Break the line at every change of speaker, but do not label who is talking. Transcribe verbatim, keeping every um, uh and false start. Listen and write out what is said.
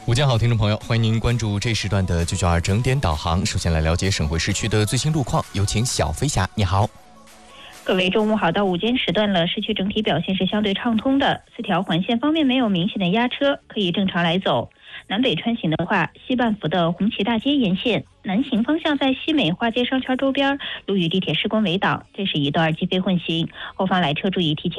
午间好，听众朋友，欢迎您关注这时段的九九二整点导航。首先来了解省会市区的最新路况，有请小飞侠，你好。
各位中午好，到午间时段了，市区整体表现是相对畅通的，四条环线方面没有明显的压车，可以正常来走。南北穿行的话，西半幅的红旗大街沿线，南行方向在西美花街商圈周边，路与地铁施工围挡，这是一段机非混行，后方来车注意提前